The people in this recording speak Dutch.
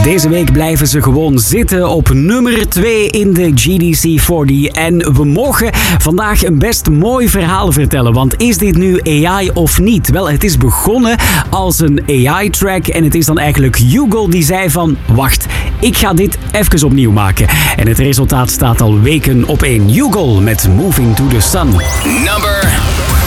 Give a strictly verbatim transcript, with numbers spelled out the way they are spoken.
Deze week blijven ze gewoon zitten op nummer twee in de G D C veertig. En we mogen vandaag een best mooi verhaal vertellen. Want is dit nu A I of niet? Wel, het is begonnen als een A I-track. En het is dan eigenlijk Hugo die zei van... Wacht, ik ga dit even opnieuw maken. En het resultaat staat al weken op één. Hugo met Moving to the Sun. Number